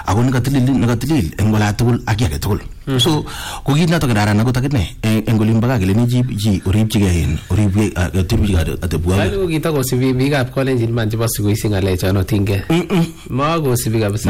ako nekatilil eng wala tugul ak age tugul. So ko kit nato kararan akot akine eng olin baka kele ni ji oripchigei oripwe atebwa. Ako kitokosibi biikab Kalenjin man chebo sikuisi ng'alechon otinge. Makosibi kabisa.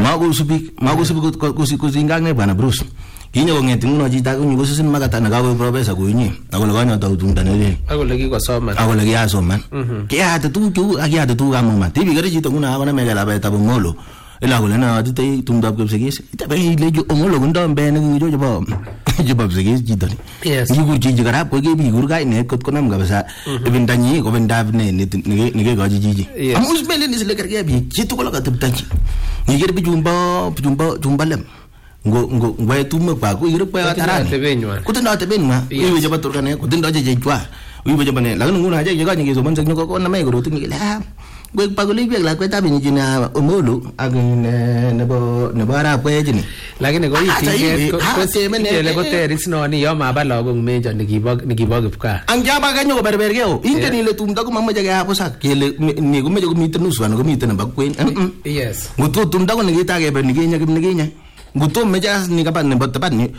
Makosibi kusingak ne bwana Bruce. Kinyo kong'et nguno chito ak kosisin makata nekakoe professor koinyi akole kanyata utumda nelel. Akole kikosoman. Akole kiasoman. Kiyate tuguk chu ak kiyate tuguk amuma. Tibi kare chito nguno akonameke labatab Omolo. Ila kole na atitei tumdab Kipsigis. Itabe ilejo Omolo kondo mbene kijo chebo Kipsigis chito ni. Yes. Ngikur chichi karab ko kebikur kainet kot konam kabisa ibindanyi ko bindab ne nekekochi chichi. Amu ismele ni sile kerke bi chitu ko katibtanyi. Ngiker bijumba lem. Ngwe tume kwa ko ire kwa tarani kutindo tebenwa iwe jaba turkane kutindo je jwa iwe jaba ne lakini nguna je ga nyingi so manze nyoko na mai goro tingi la gwe pagole bi la kweta bi nyina Omolo agine ne bara kwejini lakini ko itinge ko semene le ko teris no ni yo mabala ko mejo nikibo kipka anjaba ganyo ko berberge o ingeni le tumda ko mamaje ga hapo kele ni ko mejo ko miten nusu an ko miten bakwen yes ngutu tumda ko ngita ge ber nigenya ngutu meja ni kapan ne botapan ni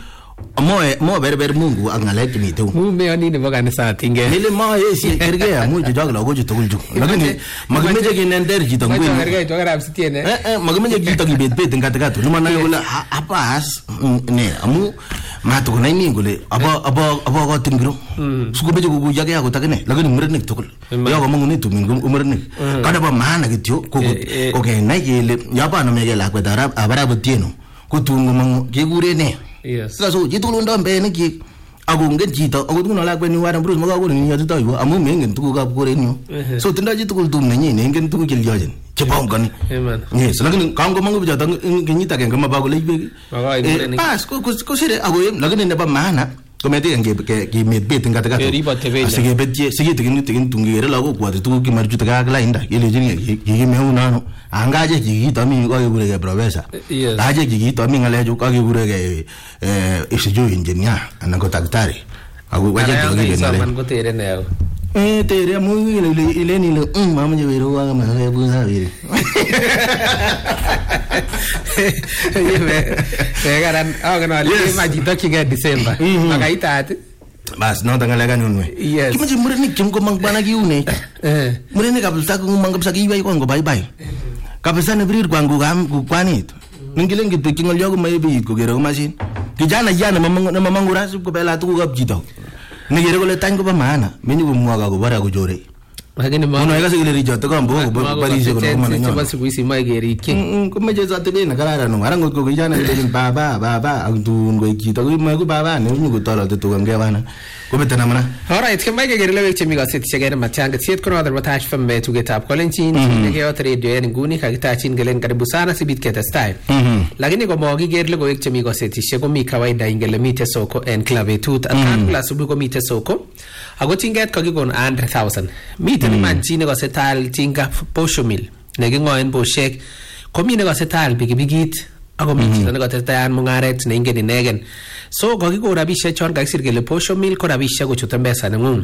mo berber Mungu angalek ni tu mume ani ne bagane sa tinge ile ma yesi erge mu jogla ko jitu kulju lakini magmeje kinender jito ngwe erge to garab sitiene magmeje jito gibet ngatakatu luma na yola apas ne amu matu ko nai ngule aba ko tingro suko beje ko yage ya ko takene lakini murnik tukul ya ko mangune tu mingu umurnik kada ba mana gityo ko ke nai gele ya ba no mege la ko darab abara butieno kutungu mang kigure ne yes so jitulu ndombe ne ki agunge jito akutungu la kweni wara Bruce maka ko ni yatu tayo amu mengen tuku ka kure ni so tinda jitukul tum ne ni ngen tuku kiljojen chebongani yes lakini kango mangu bijata nginyita ke ngama ba ko lebe pas ko sire agoye lakini ne ba mana komete ke medbet ngatakatu sige bedje sige tegin tungire la ko kwatu tuku ki marju taga la inda ile jini ki meuna no angaje ki to mi ko gure ke professor aje ki to mi ngale ju ka gure ke isijo engineer anako daktari agu waje ki gure ne man ko tere ne tere mu ile ni le mama je wero wa ma ke bu sa wiri Sekarang kana le majito ki ga December makaitate bas no tangala ganun we kimaje mureni kimko mangbana ki une mureni kabisa ko mangabisa ki ibai ko bye bye kabisa ne brir kwangu gam kwanit ningile ngit kingol yogo maybe ko gero machine kijana jana mamangura ko bela tu ko jito ngire ko le tango ba mana meni ko mwaga ko bara ko jore lakini maana yaka sigile rijoto ko mbo ko bari se ko mana nyo basi kuisi mai geri king ko meje zate be na karara no arango ko kijana ile baba agdu ngo jito ko ma ko baba ne nyu ko tolo to nge bana ko betana mana alright ke mai geri lewe chemi ga set chegere matanga set ko other watach from me to get up Kalenjin ne ke otre radio en nguni ka kitachin gelen karibu sana sibit ke style lakini ko mogi geri le ko chemi ga set she ko mi kawaida ingele mite soko en clavetut atan plus ubi ko mite soko ago tinget ko gigon 100,000 mite ni manchine ko setal tinga posho mil ne gingoen boshek ko mine ko setal bigibigit ago mite ne ko tetan mungaret ne ingeni negen so ko gigo rabishe chon ka sirgele posho mil ko rabishe ko chutembesa nengun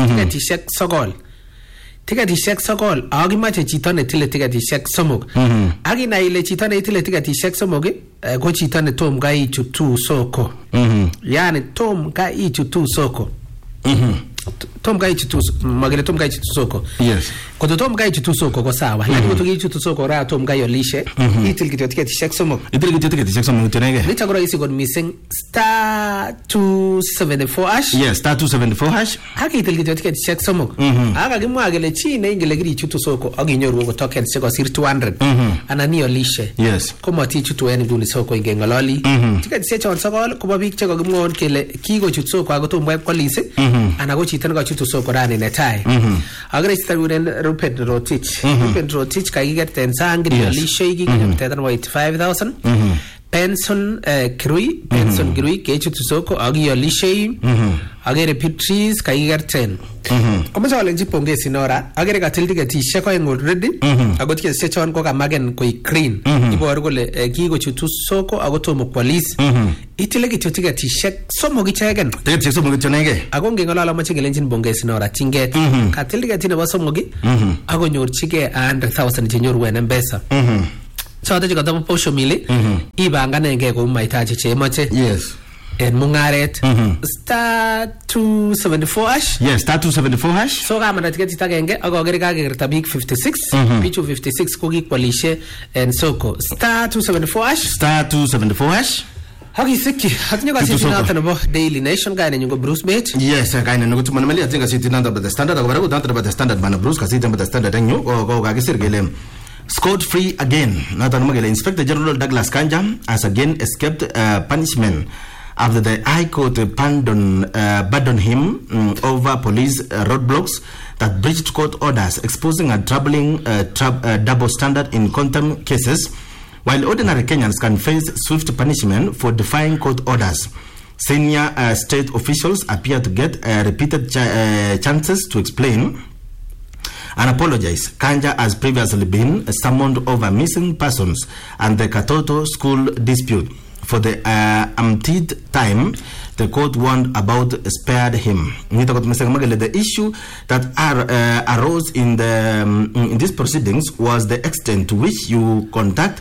tiketishek sokol agimache chito ne tile tiketishek somok agina ile chito ne tile tiketishek somok ko chito ne tom ga ichutu soko yani tom ga ichutu soko tom ga ichutu magele tom ga ichutu soko yes ko tom ga ichutu soko ko sawa lakini to ichutu soko ra tom ga yolishe itil tiketishek somok tenege lita gora isi god missing star 274 hash yes star 274 hash haki itil tiketishek somok aga gimwagele chine ingele giri ichutu soko aginyoru ko token se ko sir 200 anani yolishe yes ko mati ichutu en guni soko ingengololi tiketishek chon sokol ko babik che ko gimwon kele kiko ichutu soko ago tom ga kolise ana go chitana ko chutu soko rani netai agre staruren Rupert Rotich kaiget ten sangri yolishe gi tetan 85,000 pension Grui ke chutu soko agi yolishe agere Pitris kaiget 10 como sa lenji ponge sinora agere gatil tiketishek ko en already agot ke sechon ko kamagen ko green ibor gole gigo chutu soko agotomo police itile kityo tiketishek somo gichegen tiketishek somo gichonege ago ngengolala mache gelenjin bonge sinora tinget katil tiketine bo somo gi ago nyorchige 100,000 jenyoru en Mpesa choto che katapo posho mili ibanganenge kou mahitaji che imache. Yes. En mungaret star 274 hash. Yes, star 274 hash. So kama natiketi agenge akokere kakerta biik 56 bichu 56 ko kikwalishe en soko star 274 hash. Star 274 hash. Hakisikki atinye kasiti noto nebo Daily Nation kaine nyungo Bruce Mate. Yes, kaine nyungo tumanamali atinye kasiti noto by the Standard akobara ko noto by the Standard bana Bruce kasiti by the Standard enyu ko kakisir kele scot free again. Noto magele Inspector General Douglas Kanja has again escaped punishment after the High Court pardoned him over police roadblocks that breached court orders, exposing a troubling double standard in contempt cases. While ordinary Kenyans can face swift punishment for defying court orders, senior state officials appear to get repeated chances to explain and apologize. Kanja has previously been summoned over missing persons and the Katoto school dispute. For the umpteenth time, the court warned about spared him. The issue that arose in these proceedings was the extent to which you conduct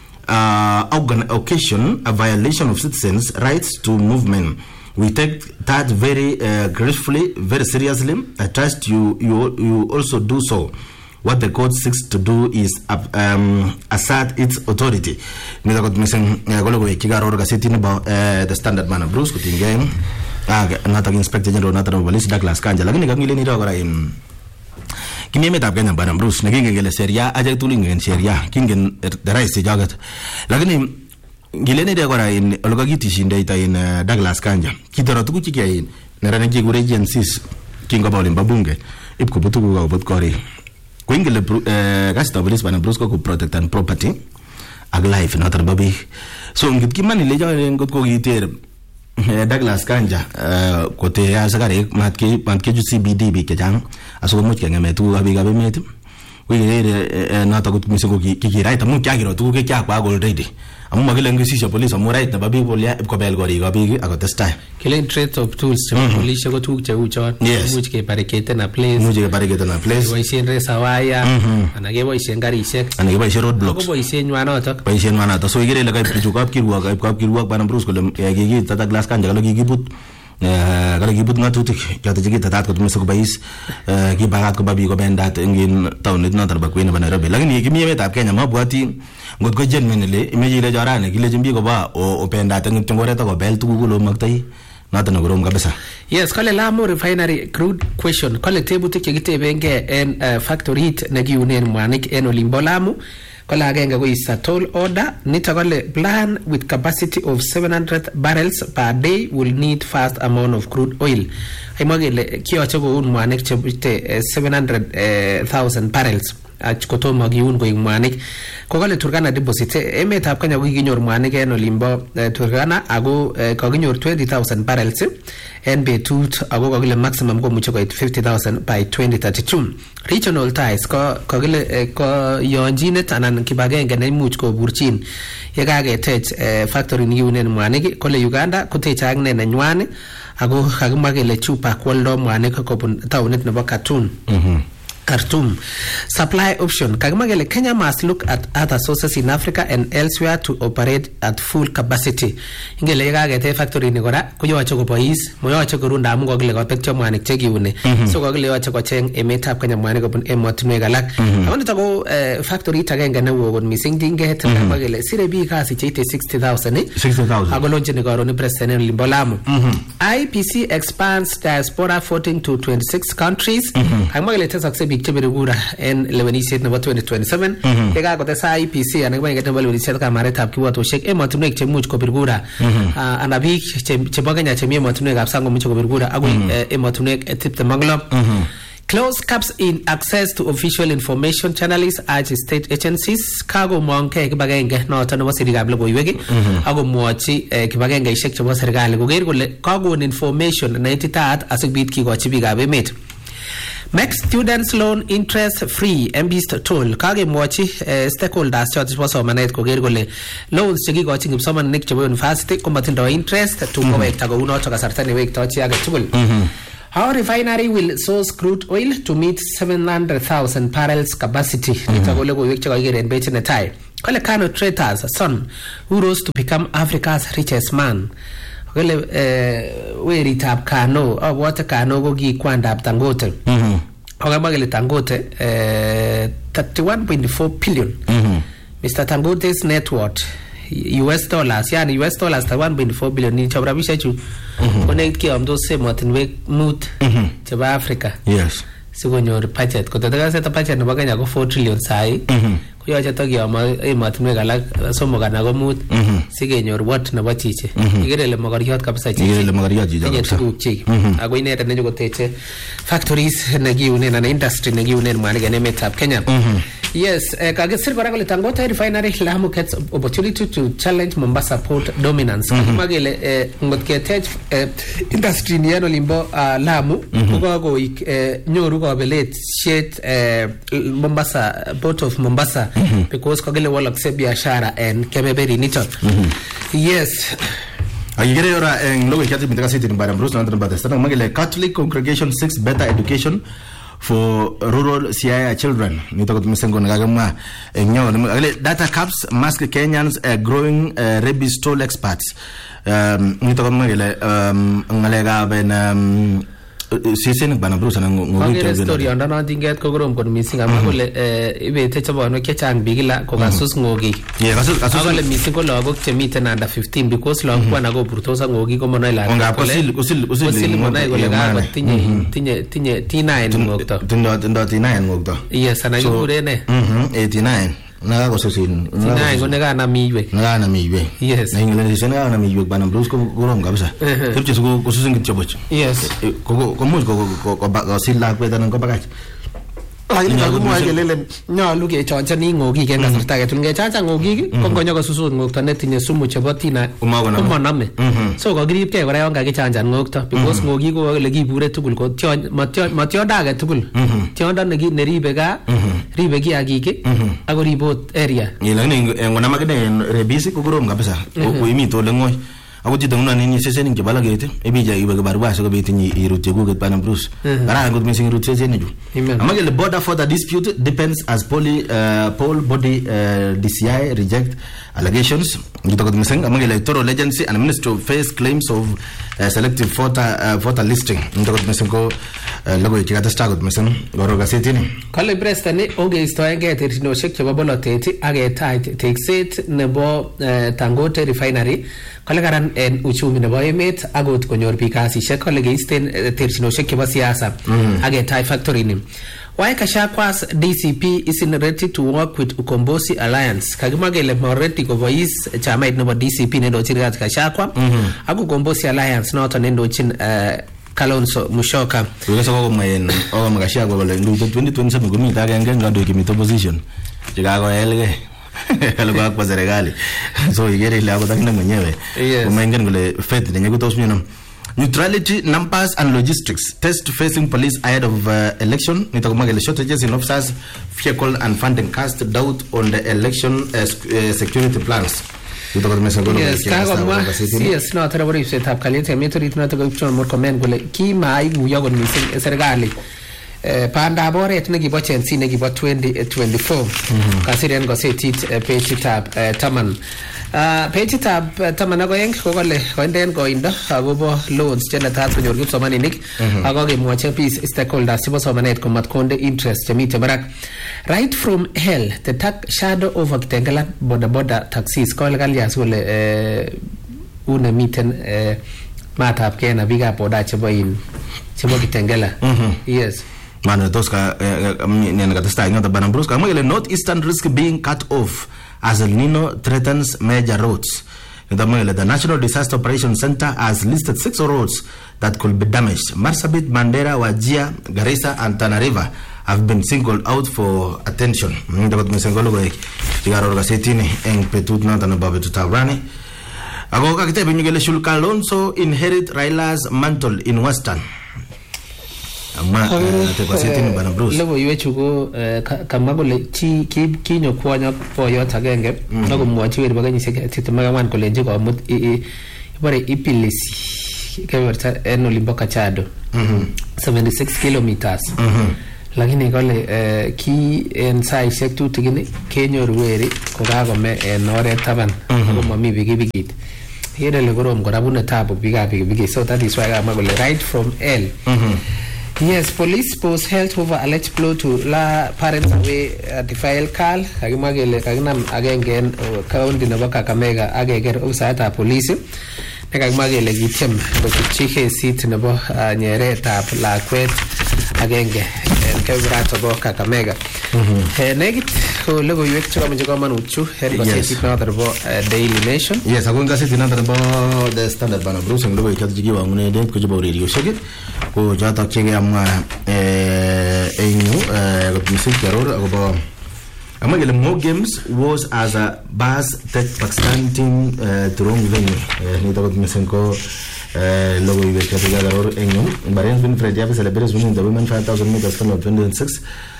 occasion a violation of citizens' rights to movement. We take that very gratefully, very seriously. I trust you also do so. What the court seeks to do is assert its authority. The Standard man Bruce kutinge not Inspector General not Police Douglas Kanja lakini kangile ni rogora in kimemetab Kenya bana Bruce ngingele sheria aje tulingen sheria kingen the right jagat lakini ngile ni rogora in ologagitishinde ita in Douglas Kanja kitoro tukuchi kia in nerane jigure agencies kingo bawle babunge ipko butuku ga botkori Kwingile kasita police bana Bruce ko protect and property ag life not babi so ngit kimani le jaw ngot ko giter Douglas Kanja kote ya sagare matke ju CBD bi ke jang aso mo ke ngame tu abi gabe met wigere not gut misiko ki right mo kya giro tu ke kya kwa gold ready amu magile ngisi police mo right na babi bolia ko bel gori gabi ago testa killing trade of tools police ko tu che uchon much ke barricade na place boisen resa waya anage boisen garishek anage boisen roadblocks ko boisen nywana to so igere la kai pichukap kirwa bana Bruce ko gigi tata Glass Kanja kalo gigibut kalo gibut ngatutik kata jigi tata ko tumeso ko bais ki barat ko babi ko bendat ngin town nit tar ba ko ina bana rabe lakini kimi yemetab Kenya mabwati ngot ko genuinely imeji le jarane kile jimbi ko ba o bendat ngin tongore to ko bel tugulo magtai nata nagorom kabisa. Yes, kale Lamu refinery crude question kale tebutik chekitebenge en factory it nekiunen mwanik en Olimbo Lamu kale agenge ko is a tall order nito kale plan with capacity of 700 barrels per day will need vast amount of crude oil. Haimwa kele kiyoche koun mwanik chebute 700,000 barrels kotomo kiun koik mwanik ko kale Turkana deposit emetab Kenya ko kikinyor mwanik en Olimbo Turkana ako kakinyor 20,000 barrels en betut ako kakile maximum komuche koit 50,000 by 2032. Regional ties ko kakile ko yonjinet anan kibagenge neimuch koburchin yekaketech factory nikiunen mwanik kole Uganda koteche ak ne nenywan ako kakimwa kele chupa kwoldo mwanik kobun taunit nebo Khartoum. Supply option. Kagimagele Kenya must look at other sources in Africa and elsewhere to operate at full capacity. Ingele yekagete factory ni kora koyoche kobois, moyoche korunda amu kokile kopetyo mwanik chekiune. So kokile yoche kocheng emetab Kenya mwanik kobun emotinwek alak. Ako nito ko factory agenge newo kot mising dinget kagimagele sire biik kasi cheite 60,000. Ako lonche ni karon ni president Olimbo Lamu. IPC expands diaspora voting to 26 countries. Kagimagele tesakse biik chebere kura en lewenisiet nebo 2027 yekakotesa IPC anan kibainget nebo lewenisiet kamaretab kiwatoshek emotinwek chemuch kobir kura ana biik chebo Kenya chemi emotinwekab sang komuche kobir kura akoi emotinwek 26. Close caps in access to official information channels urge state agencies kagomongke kibagenge noton nebo sirikab logoiwek akomwochi kibagengeishek chebo serikali koker kole kagon information neititaat asikobit kikochi biikab emet. Make students loan interest free MB's toll kakemwochi stakeholders choto chebo somanet koker kole loans chekikochin kipsomaninik chebo university komatindoi interest tukowekta kou noto kasarta newektoi chi age tugul. Our refinery will source crude oil to meet 700,000 barrels capacity. Nito ko logoiwek chekakiker en page netai. Kale Kano Traitors, son who rose to become Africa's richest man. Kale weritab Kano, water Kano go gi kwandab Dangote. Magale Dangote 31.4 billion. Mr. Dangote's net worth US dollars, yani US dollars 1.4 billion ni chabrabisha chu. Connect ki amdo se matinwe mut chaba Africa. Yes. Sigonyor budget ko tataga se budget no baganya ko 4 trillion sai. Ko ya chata gi ama matinwe galak somo gana go mut sigenyor what na bachiche. Igerele magariot kabisa chiche. Igerele magariot ji kabisa. Ago ineta ne jogo teche factories na giune na industry na giune mali gane metap Kenya. Yes, kagesir baragole Dangote refinery Lamu gets opportunity to challenge Mombasa port dominance. Magele ngotketech industry ni yano limbo Lamu kugo nyoru go belet shit Mombasa port of Mombasa because kagele wala kse biashara and kemeberi nito. Yes. Ayigere yora en logo kiati mitaka city ni Bwana Bruce na ndani Bethesda magele Catholic congregation seeks better education for rural Siaya children. Nitaka tumesengo ngagama nyo data caps mask Kenyans growing rabies toll experts. Nitaka magele ngalega ben sisen Bwana Bruce na ngogite story onda na dinget ko grom kon missing amagole ibe techa no kechang bigila ko kasus ngogi. Yeah, kasus agole missing ko logo chemite under 15 because logo kwa nago purtosa ngogi ko mono ila. Onga usil monai gole ga tinye T9 ngokto. Tindo T9 ngokto. Yes, ana yure ne. 89 na ko susin T9 ko nega na miwe. Yes. Na ingele sena na miwe Bwana Bruce ko grom kabisa. Kipche ko susin kitchoboch. Yes. Ko mo ko sila kweta nang ko bagaj. Lakini kagumwa kelele nyalu kechoncha ni ngogi ke kasarta ke tulnge chacha ngogi kongonyo ko susun ngokto netinye sumu chebo tina umaname. So ko grip ke kora yon kakichanja ngokto because ngogi ko le kibure tugul ko mationda age tugul. Tiondo neribe ga ribe ki agike ako ribot area. Lakini ngona magene rebisi ko grom kabisa. Ko imito le ngoy. Ako jito nguna nini seseni ke balagete ebija ibe ke barba so ke betinyi irute ku ke Bwana Bruce bara ngot missing irute seseni ju amagele border for the dispute depends as Paul body DCI reject allegations ngito got missing amagele Toro Agency and Ministry of face claims of selective voter listing ngito got missing ko logo ikata stagot missing goro gasetini kale prestani oge istoenge terino shek chebo boloteti age tight tekset nebo Dangote refinery kale karan en uchumi nebo emet agot konyor biik kasishek kale geisten terchinoshek chebo siasa age tai factory ni why Kashakwas DCP isn't ready to work with Ukombosi Alliance kagimagele already ko voice chamait nebo DCP nendochin kat Kashakwa ako Ukombosi Alliance not nendochin Kalonzo Musyoka tukasa ko mayen o Kashakwa kole ndu 2027 gumi tagenge ngado kimito position chikago elge alikuwa kwa serikali so igere ile hapo takina mwenyewe umengeni kule faith nenye kutosimino neutrality numbers and logistics test facing police ahead of election nitakumagele shortages in officers vehicle and funding cast doubt on the election security plans. Yes, yes, no terror setup kalite meterit na to go more comment gole ki mai guyo gon missing serikali panda boret negibo chensi negibo 2024 kasiren go setit page tab taman page tab taman ago eng ko gole konden ko indo agobo loans chenata konyor kipsomaninik ago gemwache peace stakeholders chebo somanet komat konde interest chemite barak right from hell the tag shadow over Kitengela boda taxis ko galias gole una miten matab kena biga boda chebo Kitengela. Yes. Mano toska nene katasta ingata Bwana Bruce kamagele northeastern risk being cut off as El Nino threatens major roads. The National Disaster Operations Center has listed 6 roads that could be damaged. Marsabit, Mandera, Wajir, Garissa and Tana River have been singled out for attention. Ndakot mesengolo go tigaro gasetini eng petut na tanababe tutabrani. Ago kakite binyugele Shul Kalonzo inherit Raila's mantle in Western. Ama tekwasetini Bwana Bruce lego iwechugo kamagole chi kinyo kwanya poyot agenge nago mwachi weri baganyise titamagan kolenje ko mut ibare ipilisi kewerta eno limboka chado 76 kilometers lakini kole ki en saishek tutigin kenyoru weri kokakome en oret taban ako mami pikipikit ile korom kora bune tabu biikab pikipiki. So that is why kamwa kole right from L. Yes, police post held over alleged blow to la parents away at the file call. Kakimwa kele kakinam agenge en county nebo Kakamega akeker ofisayatab police. Nekakimwa kele kityem kochutyi kesit nebo nyeretab lakwet agenge en kebeberta nebo Kakamega. Nekit ko logoiwek chekomoche komonut chu en gazetit noton nebo Daily Nation. Yes, ako gazetit noton nebo The Standard bana Bruce en logoiwek choton chekiwangune den ko chebo ureriosiek ko chotok chekeamwa en yu kot mising kiaror akobo amwa kele Mo Games was as a bus take Pakistan team to wrong venue. Nito kot mising ko logoiwek choton chekiaror en yu. Bahrain Winfred Yafi celebrates winning the women 5,000 meters final of 2026.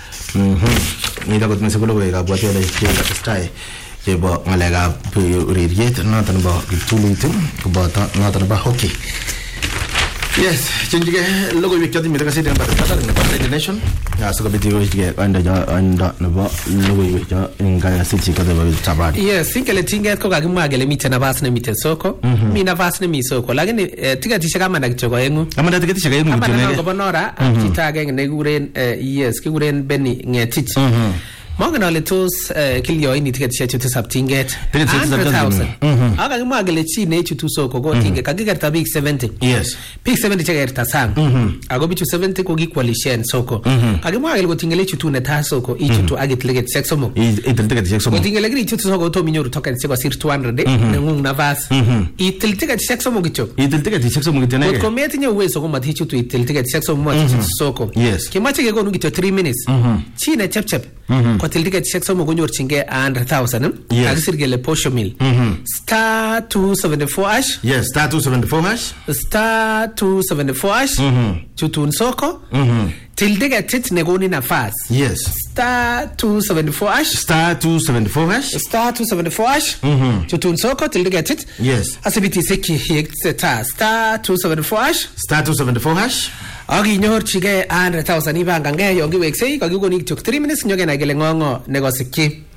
Nito kot mising ko logoiwek abwati ale chekatestai chebo ngalekab ureriet noton nebo kiptulit koboto noton nebo hockey. Yes, chenjige logoiwek choton miten kasit nebo The Nation. Sikobit ikochige ando nebo logoiwek cho en kasit chikobo tabari. Yes, ingele tinget ko kakimwa kele miten nafas nemiten soko. Mi nafas nemi soko lakini tiketishek amanda kityo ko engu. Amanda tiketishek engu kityo nege. Amanda kobo Nora chito agenge nekikuren yes kikuren Benny Ngetich. Mongen ale tos kilyoini tiketishek chu tisab tinget 100,000. Akakimwa kele chi nechutu soko ko tinget kakikerta biik 70. Yes. Biik 70 chekerta sang. Ako bichu 70 ko kikwalishen soko. Akimwa kele kotingele chutu netaa soko ichutu akit tiketishek somok. Itil tiketishek somok. Kotingele kiri ichutu soko to minyoru token sikosir 200 nengung nafas. Itil tiketishek somok kityo. Itil tiketishek somok kityo nege. Kotko metinye uwezo ko matichutu itil tiketishek somok matichutu soko. Yes. Kimache kekonu kityo 3 minutes. Chi ne chepchep. Kotil tiketishek somok konyorchingei 100,000. Kakisir kele posho meal. Star 274 hash. Yes, star 274 hash. Star 274 hash. Chutun soko. Til tiketit nekoni nafas. Yes. Star 274 hash. Star 274 hash. Star 274 hash. Chutun soko til tiketit. Yes. Asibiti seki yekta star 274 hash. Star 274 hash. Akinyorchigei 100,000 ibangange yon kiweksei kakikoni kityo 3 minutes nyokenai kele ngongo nekosikyi.